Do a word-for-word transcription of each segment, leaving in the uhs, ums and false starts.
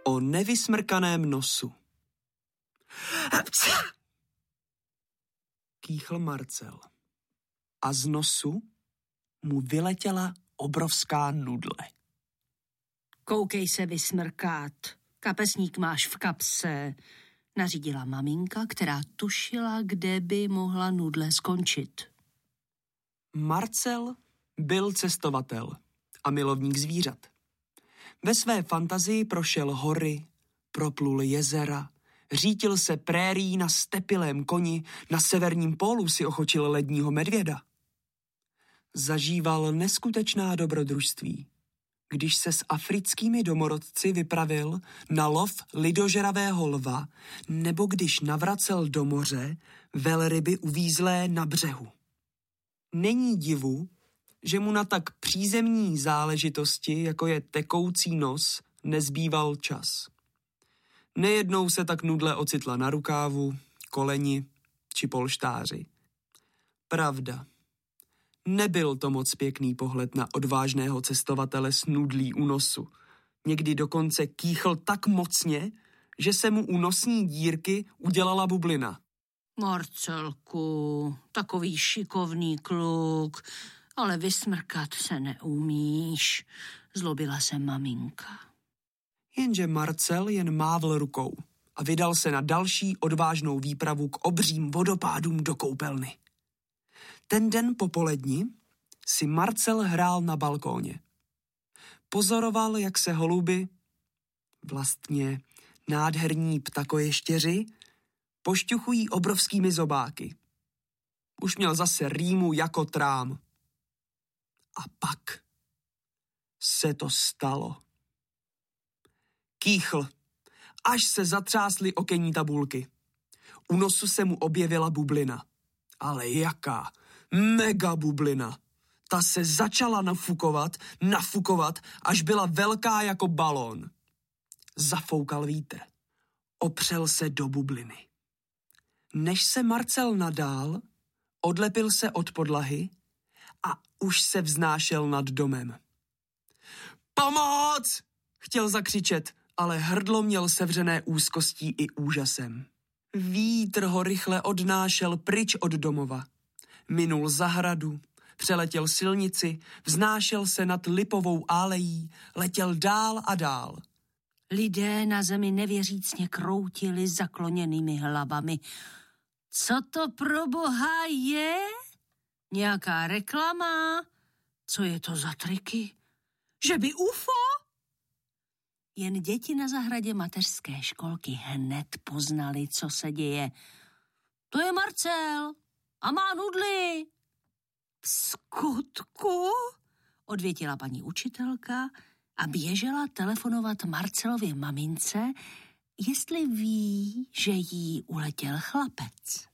O nevysmrkaném nosu. Kýchl Marcel. A z nosu mu vyletěla obrovská nudle. Koukej se vysmrkat. Kapesník máš v kapse, nařídila maminka, která tušila, kde by mohla nudle skončit. Marcel byl cestovatel a milovník zvířat. Ve své fantazii prošel hory, proplul jezera, řítil se prérií na stepilém koni, na severním pólu si ochočil ledního medvěda. Zažíval neskutečná dobrodružství, když se s africkými domorodci vypravil na lov lidožravého lva nebo když navracel do moře velryby uvízlé na břehu. Není divu, že mu na tak přízemní záležitosti, jako je tekoucí nos, nezbýval čas. Nejednou se tak nudle ocitla na rukávu, koleni či polštáři. Pravda, nebyl to moc pěkný pohled na odvážného cestovatele s nudlí u nosu. Někdy dokonce kýchl tak mocně, že se mu u nosní dírky udělala bublina. Marcelku, takový šikovný kluk, ale vysmrkat se neumíš, zlobila se maminka. Jenže Marcel jen mávl rukou a vydal se na další odvážnou výpravu k obřím vodopádům do koupelny. Ten den popoledni si Marcel hrál na balkóně. Pozoroval, jak se holuby, vlastně nádherní ptakoještěři, pošťuchují obrovskými zobáky. Už měl zase rýmu jako trám. A pak se to stalo. Kýchl, až se zatřásly okenní tabulky. U nosu se mu objevila bublina. Ale jaká? Mega bublina. Ta se začala nafukovat, nafukovat, až byla velká jako balón. Zafoukal vítr. Opřel se do bubliny. Než se Marcel nadál, odlepil se od podlahy a už se vznášel nad domem. Pomoc! Chtěl zakřičet, ale hrdlo měl sevřené úzkostí i úžasem. Vítr ho rychle odnášel pryč od domova. Minul zahradu, přeletěl silnici, vznášel se nad lipovou álejí, letěl dál a dál. Lidé na zemi nevěřícně kroutili zakloněnými hlavami. Co to pro boha je? Nějaká reklama? Co je to za triky? Že by U F O? Jen děti na zahradě mateřské školky hned poznali, co se děje. To je Marcel a má nudly. V skutku? Odvětila paní učitelka a běžela telefonovat Marcelově mamince, jestli ví, že jí uletěl chlapec.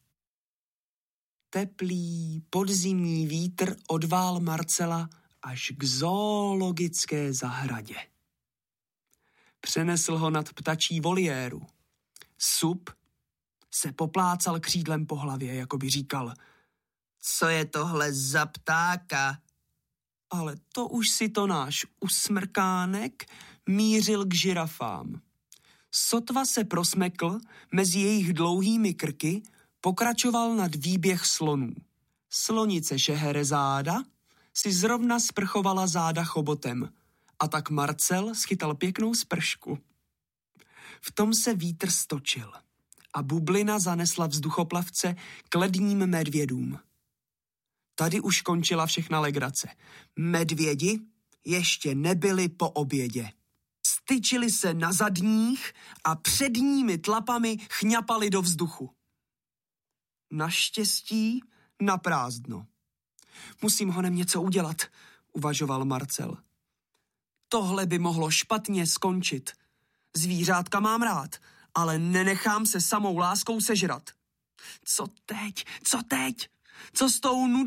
Teplý podzimní vítr odvál Marcela až k zoologické zahradě. Přenesl ho nad ptačí voliéru. Sup se poplácal křídlem po hlavě, jako by říkal, co je tohle za ptáka? Ale to už si to náš usmrkánek mířil k žirafám. Sotva se prosmekl mezi jejich dlouhými krky, pokračoval nad výběh slonů. Slonice Šeherezáda si zrovna sprchovala záda chobotem a tak Marcel schytal pěknou spršku. V tom se vítr stočil a bublina zanesla vzduchoplavce k ledním medvědům. Tady už končila všechna legrace. Medvědi ještě nebyli po obědě. Styčili se na zadních a předními tlapami chňapali do vzduchu. Naštěstí na prázdno. Musím honem něco udělat, uvažoval Marcel. Tohle by mohlo špatně skončit. Zvířátka mám rád, ale nenechám se samou láskou sežrat. Co teď? Co teď? Co s tou nud...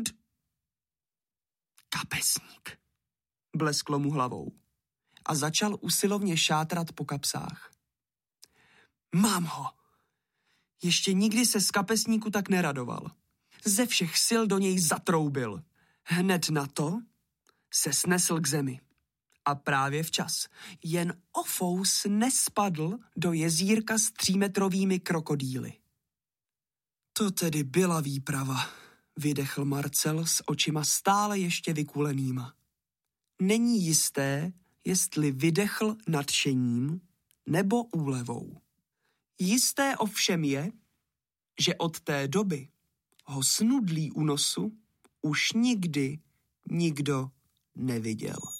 Kapesník. Blesklo mu hlavou a začal usilovně šátrat po kapsách. Mám ho. Ještě nikdy se z kapesníku tak neradoval. Ze všech sil do něj zatroubil. Hned na to se snesl k zemi A právě včas. Jen o fous nespadl do jezírka s třímetrovými krokodýly. To tedy byla výprava, vydechl Marcel s očima stále ještě vykulenýma. Není jisté, jestli vydechl nadšením nebo úlevou. Jisté ovšem je, že od té doby ho snudlý u nosu už nikdy nikdo neviděl.